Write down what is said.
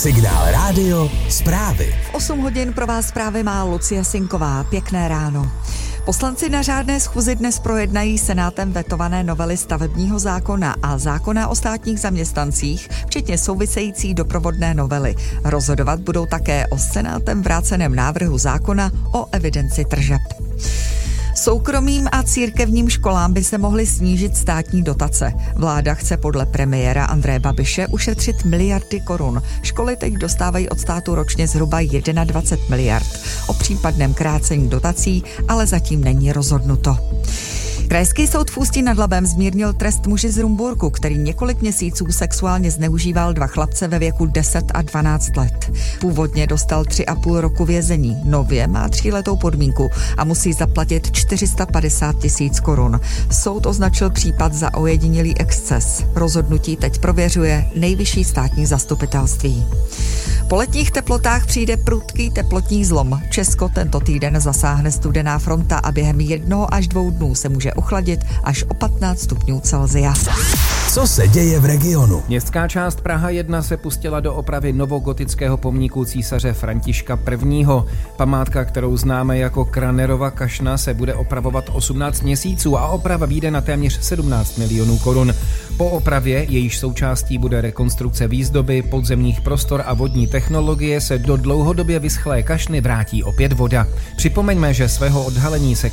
Signál Rádio, zprávy. V 8 hodin pro vás zprávy má Lucie Sinková. Pěkné ráno. Poslanci na řádné schůzi dnes projednají Senátem vetované novely stavebního zákona a zákona o státních zaměstnancích, včetně související doprovodné novely. Rozhodovat budou také o Senátem vráceném návrhu zákona o evidenci tržeb. Soukromým a církevním školám by se mohly snížit státní dotace. Vláda chce podle premiéra Andreje Babiše ušetřit miliardy korun. Školy teď dostávají od státu ročně zhruba 21 miliard. O případném krácení dotací ale zatím není rozhodnuto. Krajský soud v Ústí nad Labem zmírnil trest muži z Rumburku, který několik měsíců sexuálně zneužíval 2 chlapce ve věku 10 a 12 let. Původně dostal 3,5 roku vězení, nově má 3letou podmínku a musí zaplatit 450 000 korun. Soud označil případ za ojedinělý exces. Rozhodnutí teď prověřuje Nejvyšší státní zastupitelství. Po letních teplotách přijde prudký teplotní zlom. Česko tento týden zasáhne studená fronta a během 1 až 2 dnů se může ochladit až o 15 stupňů Celsia. Co se děje v regionu? Městská část Praha 1 se pustila do opravy novogotického pomníku císaře Františka I. Památka, kterou známe jako Kranerova kašna, se bude opravovat 18 měsíců a oprava vyjde na téměř 17 milionů korun. Po opravě, jejíž součástí bude rekonstrukce výzdoby, podzemních prostor a vodní technologie, se do dlouhodobě vyschlé kašny vrátí opět voda. Připomeňme, že svého odhalení se